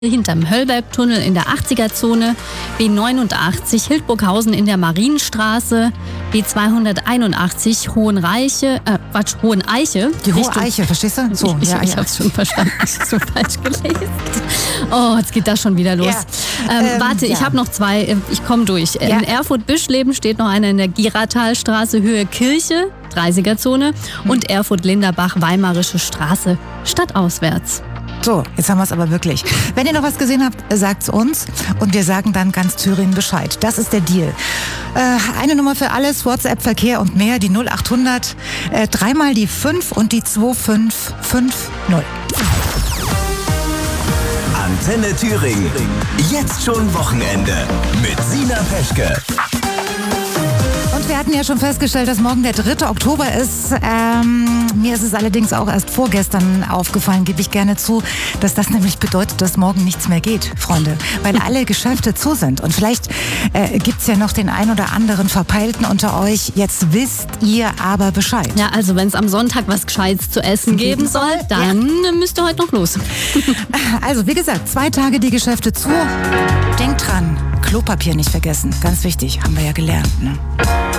hinterm Höllbergtunnel in der 80er-Zone, B89 Hildburghausen in der Marienstraße, B281 Hoheneiche. Die Hohe Eiche, verstehst du? So, ich hab's schon verstanden, ich hab's so falsch gelesen. Oh, jetzt geht das schon wieder los. Ja. Ich habe noch zwei, ich komme durch. Ja. In Erfurt-Bischleben steht noch einer in der Giratalstraße, Höhe Kirche, 30er-Zone und Erfurt-Linderbach, Weimarische Straße, stadtauswärts. So, jetzt haben wir es aber wirklich. Wenn ihr noch was gesehen habt, sagt's uns und wir sagen dann ganz Thüringen Bescheid. Das ist der Deal. Eine Nummer für alles, WhatsApp, Verkehr und mehr, die 0800, dreimal die 5 und die 2550. Antenne Thüringen. Jetzt schon Wochenende mit Sina Peschke. Und wir hatten ja schon festgestellt, dass morgen der 3. Oktober ist. Mir ist es allerdings auch erst vorgestern aufgefallen, gebe ich gerne zu, dass das nämlich bedeutet, dass morgen nichts mehr geht, Freunde. Weil alle Geschäfte zu sind. Und vielleicht gibt's ja noch den ein oder anderen Verpeilten unter euch. Jetzt wisst ihr aber Bescheid. Ja, also wenn es am Sonntag was Gescheites zu essen geben soll, dann müsst ihr heute noch los. Also wie gesagt, 2 Tage die Geschäfte zu. Denkt dran, Klopapier nicht vergessen. Ganz wichtig, haben wir ja gelernt. Ne?